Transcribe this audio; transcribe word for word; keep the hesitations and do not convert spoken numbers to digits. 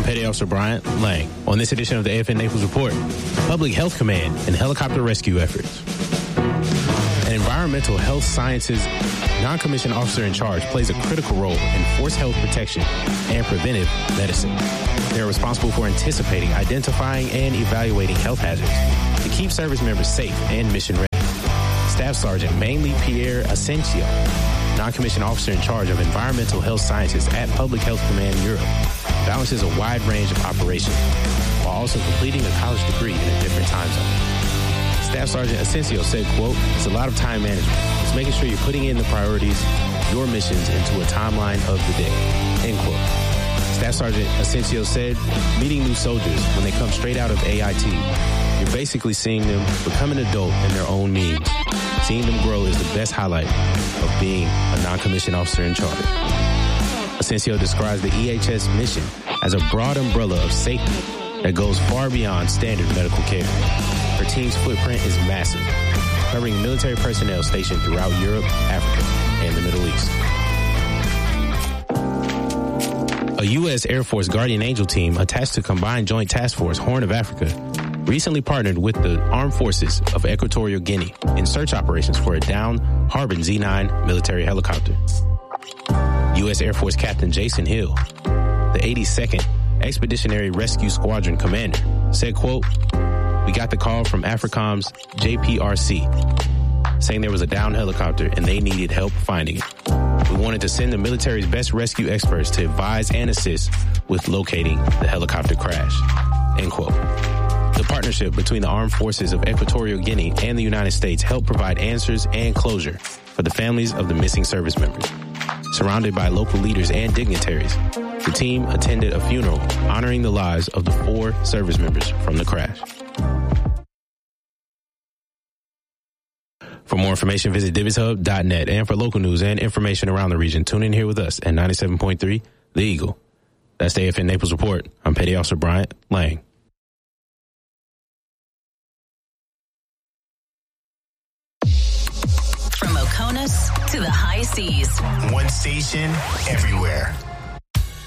Petty Officer Bryant Lang. On this edition of the A F N Naples Report, Public Health Command and helicopter rescue efforts. An environmental health sciences non-commissioned officer in charge plays a critical role in force health protection and preventive medicine. They are responsible for anticipating, identifying, and evaluating health hazards to keep service members safe and mission ready. Staff Sergeant Mainly Pierre Asensio, non-commissioned officer in charge of environmental health sciences at Public Health Command Europe, balances a wide range of operations while also completing a college degree in a different time zone. Staff Sergeant Asensio said, quote, "It's a lot of time management. It's making sure you're putting in the priorities, your missions into a timeline of the day," end quote. Staff Sergeant Asensio said, "Meeting new soldiers when they come straight out of A I T, you're basically seeing them become an adult in their own means. Seeing them grow is the best highlight of being a non-commissioned officer in charge." Asensio describes the E H S mission as a broad umbrella of safety that goes far beyond standard medical care. Her team's footprint is massive, covering military personnel stationed throughout Europe, Africa, and the Middle East. A U S Air Force Guardian Angel team attached to Combined Joint Task Force Horn of Africa recently partnered with the Armed Forces of Equatorial Guinea in search operations for a downed Harbin Z nine military helicopter. U S Air Force Captain Jason Hill, the eighty-second Expeditionary Rescue Squadron commander, said, quote, "We got the call from AFRICOM's J P R C saying there was a downed helicopter and they needed help finding it. We wanted to send the military's best rescue experts to advise and assist with locating the helicopter crash," end quote. The partnership between the Armed Forces of Equatorial Guinea and the United States helped provide answers and closure for the families of the missing service members. Surrounded by local leaders and dignitaries, the team attended a funeral honoring the lives of the four service members from the crash. For more information, visit Divvis Hub dot net. And for local news and information around the region, tune in here with us at ninety-seven point three The Eagle. That's the A F N Naples Report. I'm Petty Officer Bryant Lang. From Oconus to the high seas. One station, everywhere.